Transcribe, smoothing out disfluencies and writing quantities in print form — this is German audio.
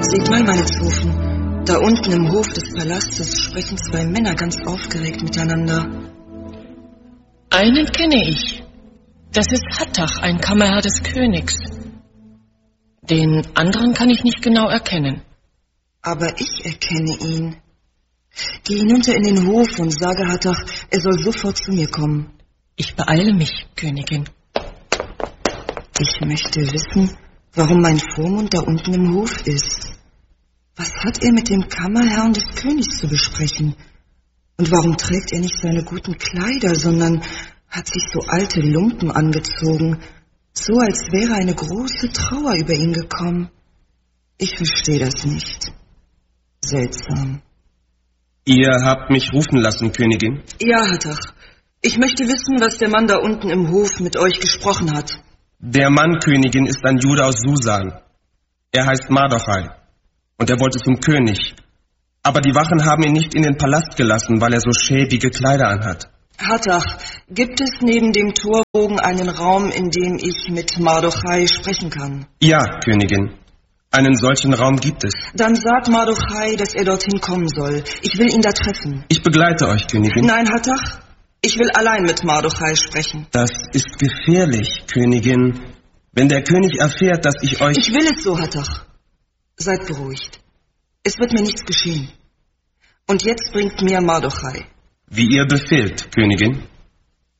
Seht mal, meine Zofen. Da unten im Hof des Palastes sprechen zwei Männer ganz aufgeregt miteinander. Einen kenne ich. Das ist Hattach, ein Kammerherr des Königs. Den anderen kann ich nicht genau erkennen. Aber ich erkenne ihn. Geh hinunter in den Hof und sage Hattach, er soll sofort zu mir kommen. Ich beeile mich, Königin. Ich möchte wissen, warum mein Vormund da unten im Hof ist. Was hat er mit dem Kammerherrn des Königs zu besprechen? Und warum trägt er nicht seine guten Kleider, sondern hat sich so alte Lumpen angezogen, so als wäre eine große Trauer über ihn gekommen? Ich verstehe das nicht. Seltsam. Ihr habt mich rufen lassen, Königin? Ja, Hattach. Ich möchte wissen, was der Mann da unten im Hof mit euch gesprochen hat. Der Mann, Königin, ist ein Jude aus Susan. Er heißt Mardochai. Und er wollte zum König. Aber die Wachen haben ihn nicht in den Palast gelassen, weil er so schäbige Kleider anhat. Hattach, gibt es neben dem Torbogen einen Raum, in dem ich mit Mardochai sprechen kann? Ja, Königin. Einen solchen Raum gibt es. Dann sagt Mardochai, dass er dorthin kommen soll. Ich will ihn da treffen. Ich begleite euch, Königin. Nein, Hattach, ich will allein mit Mardochai sprechen. Das ist gefährlich, Königin. Wenn der König erfährt, dass ich euch... Ich will es so, Hattach. Seid beruhigt. Es wird mir nichts geschehen. Und jetzt bringt mir Mardochai. Wie ihr befehlt, Königin.